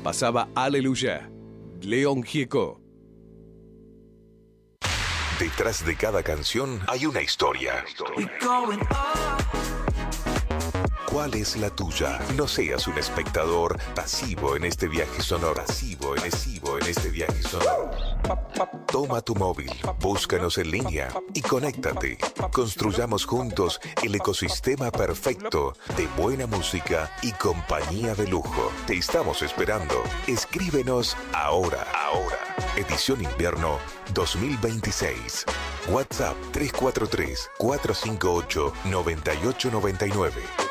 pasaba Aleluya, León Gieco. Detrás de cada canción hay una historia. ¿Cuál es la tuya? No seas un espectador pasivo en este viaje sonoro. Toma tu móvil, búscanos en línea y conéctate. Construyamos juntos el ecosistema perfecto de buena música y compañía de lujo. Te estamos esperando. Escríbenos ahora. Edición Invierno 2026. WhatsApp 343-458-9899.